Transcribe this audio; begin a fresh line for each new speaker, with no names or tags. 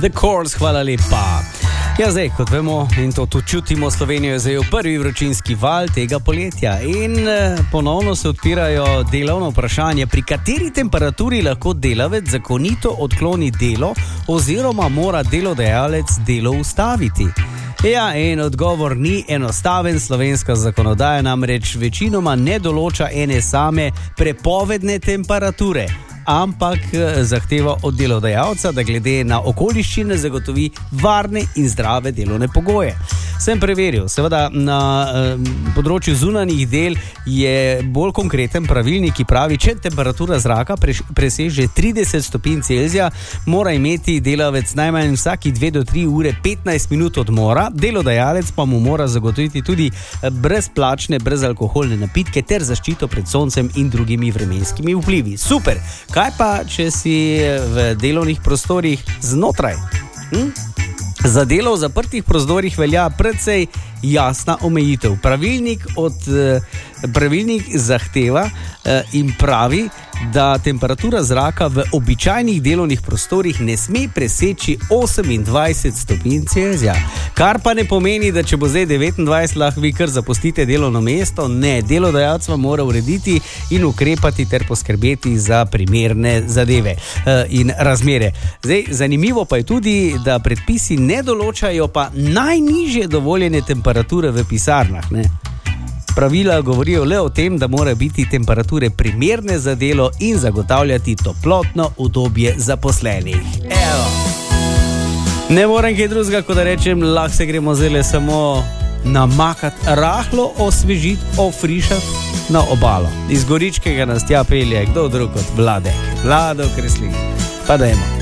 The Course, hvala lepa. Ja, zdaj, kot vemo in to tudi čutimo, Slovenijo je zajel prvi vročinski val tega poletja in ponovno se odpirajo delovno vprašanje, pri kateri temperaturi lahko delavec zakonito odkloni delo oziroma mora delodajalec delo ustaviti. Ja, in odgovor ni enostaven, slovenska zakonodaja namreč večinoma ne določa ene same prepovedne temperature, ampak zahteva od delodajalca, da glede na okoliščine zagotovi varne in zdrave delovne pogoje. Sem preveril, seveda na področju zunanjih del je bolj konkreten pravilnik, ki pravi, če temperatura zraka preseže 30 stopinj Celzija, mora imeti delavec najmanj vsaki 2 do 3 ure 15 minut odmora, delodajalec pa mu mora zagotoviti tudi brezplačne, brezalkoholne napitke ter zaščito pred soncem in drugimi vremenskimi vplivi. Super! Kaj pa, če si v delovnih prostorih znotraj? Za delo v zaprtih prostorih velja precej jasna omejitev. Pravilnik zahteva in pravi, da temperatura zraka v običajnih delovnih prostorih ne sme preseči 28 stopinj Celzija. Kar pa ne pomeni, da če bo zdaj 29, lahko vi kar zapustite delovno mesto. Ne, delodajalec vam mora urediti in ukrepati ter poskrbeti za primerne zadeve in razmere. Zdaj, zanimivo pa je tudi, da predpisi ne določajo pa najnižje dovoljene temperature v pisarnah, ne? Pravila govorijo le o tem, da mora biti temperature primerne za delo in zagotavljati toplotno udobje zaposlenih. Evo. Ne morem kaj drugega, kot da rečem, lahko se gremo zdaj samo namakati, rahlo osvežiti, ofrišati na obalo. Iz Goričkega nas tja pelje kdo drug kot Vlado Kreslin. Pa dajmo.